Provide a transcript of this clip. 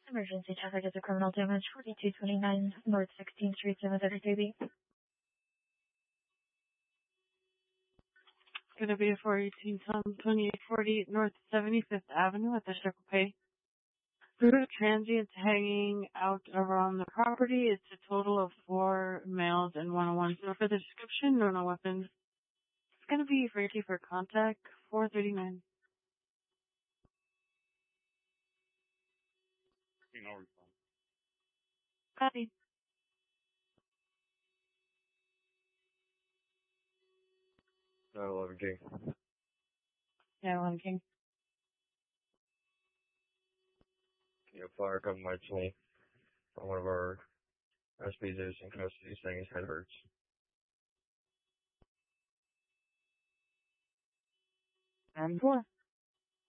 Emergency traffic is a criminal damage, 4229 North 16th Street, 733B. Gonna be a 418 Tom 2840 North 75th Avenue at the Circle K. Two transients hanging out around the property. It's a total of 4 males and 101. So for the description, no weapons. It's gonna be ready for contact, 439. No response. Copy. No, 11 King. Yeah, 11 King. Fire coming by to me from one of our SPs is in custody saying his head hurts. And 4.